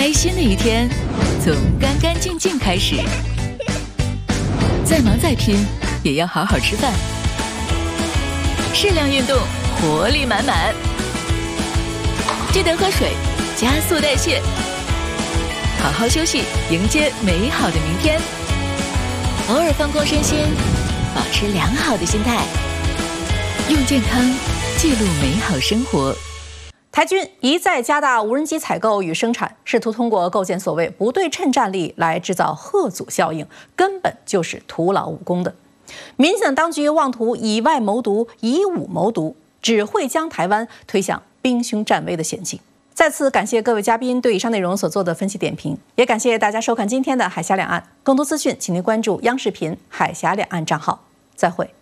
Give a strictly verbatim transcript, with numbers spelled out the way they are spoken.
开心的一天从干干净净开始，再忙再拼也要好好吃饭，适量运动，活力满满。记得喝水，加速代谢，好好休息，迎接美好的明天。偶尔放空身心，保持良好的心态，用健康记录美好生活。 台军一再加大无人机采购与生产，试图通过构建所谓不对称战力来制造贺阻效应，根本就是徒劳无功的。民进党当局妄图以外谋独、以武谋独，只会将台湾推向兵凶战危的险境。再次感谢各位嘉宾对以上内容所做的分析点评，也感谢大家收看今天的海峡两岸。更多资讯，请您关注央视频海峡两岸账号。再会。